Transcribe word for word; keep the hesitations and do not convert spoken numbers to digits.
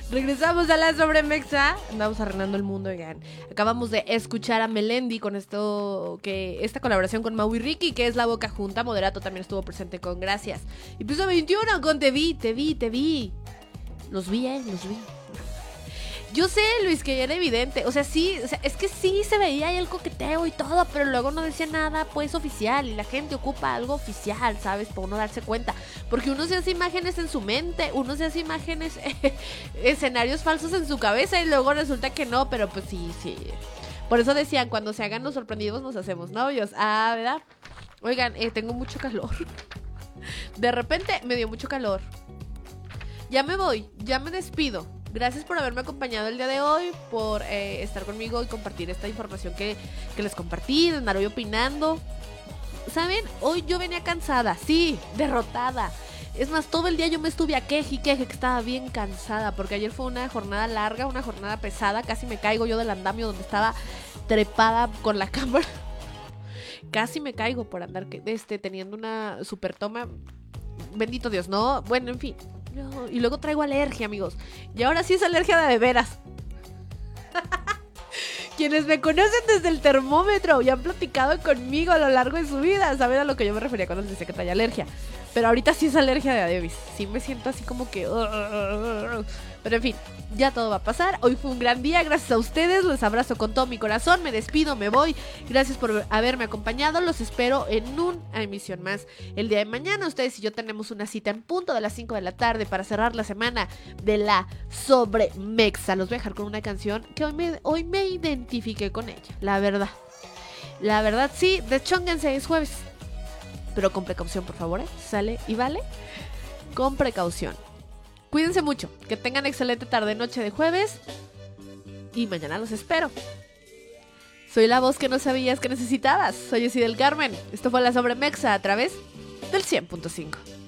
Regresamos a la Sobremexa. Andamos arruinando el mundo, oigan. Acabamos de escuchar a Melendi con esto, que esta colaboración con Mau y Ricky, que es La Boca Junta. Moderato también estuvo presente con Gracias. Y piso veintiuno con Te vi, te vi, te vi. Los vi, eh, los vi. Yo sé, Luis, que ya era evidente. O sea, sí, o sea, es que sí se veía ahí el coqueteo y todo, pero luego no decía nada, pues, oficial. Y la gente ocupa algo oficial, ¿sabes? Para uno darse cuenta. Porque uno se hace imágenes en su mente, uno se hace imágenes, eh, escenarios falsos en su cabeza y luego resulta que no, pero pues sí, sí. Por eso decían, cuando se hagan los sorprendidos nos hacemos novios. Ah, ¿verdad? Oigan, eh, tengo mucho calor. De repente me dio mucho calor. Ya me voy, ya me despido. Gracias por haberme acompañado el día de hoy, por eh, estar conmigo y compartir esta información que, que les compartí, de andar hoy opinando. ¿Saben? Hoy yo venía cansada, sí, derrotada. Es más, todo el día yo me estuve a queje y queje, que estaba bien cansada, porque ayer fue una jornada larga, una jornada pesada. Casi me caigo yo del andamio donde estaba trepada con la cámara. Casi me caigo por andar este, teniendo una super toma. Bendito Dios, ¿no? Bueno, en fin. No, y luego traigo alergia, amigos. Y ahora sí es alergia de veras. Quienes me conocen desde el termómetro y han platicado conmigo a lo largo de su vida saben a lo que yo me refería cuando les decía que traía alergia. Pero ahorita sí es alergia de Adebis. Sí me siento así como que... Pero en fin, ya todo va a pasar. Hoy fue un gran día, gracias a ustedes. Los abrazo con todo mi corazón. Me despido, me voy. Gracias por haberme acompañado. Los espero en una emisión más el día de mañana. Ustedes y yo tenemos una cita en punto de las cinco de la tarde para cerrar la semana de la Sobremexa. Los voy a dejar con una canción que hoy me, hoy me identifiqué con ella. La verdad. La verdad, sí. Deschónguense, es jueves. Pero con precaución, por favor, ¿eh? Sale y vale. Con precaución. Cuídense mucho. Que tengan excelente tarde, noche de jueves. Y mañana los espero. Soy la voz que no sabías que necesitabas. Soy Jessy del Carmen. Esto fue la Sobremexa a través del cien punto cinco.